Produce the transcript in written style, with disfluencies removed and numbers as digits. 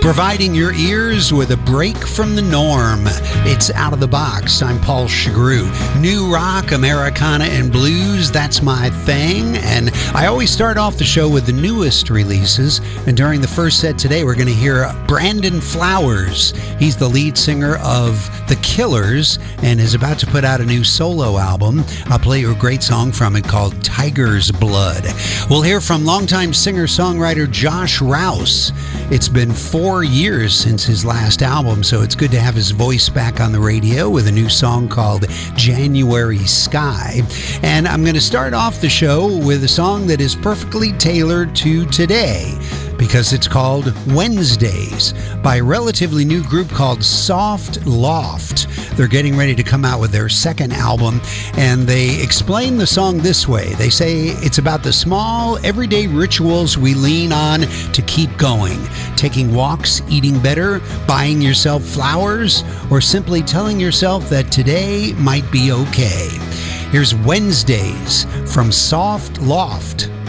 providing your ears with a break from the norm. It's Out of the Box. I'm Paul Chagru. New rock, Americana, and blues, that's my thing. And I always start off the show with the newest releases. And during the first set today, we're going to hear Brandon Flowers. He's the lead singer of The Killers and is about to put out a new solo album. I'll play you a great song from it called Tiger's Blood. We'll hear from longtime singer-songwriter Josh Rouse. It's been 4 years since his last album, so it's good to have his voice back on the radio with a new song called January Sky. And I'm going to start off the show with a song that is perfectly tailored to today, because it's called Wednesdays by a relatively new group called Soft Loft. They're getting ready to come out with their second album, and they explain the song this way. They say it's about the small, everyday rituals we lean on to keep going. Taking walks, eating better, buying yourself flowers, or simply telling yourself that today might be okay. Here's Wednesdays from Soft Loft.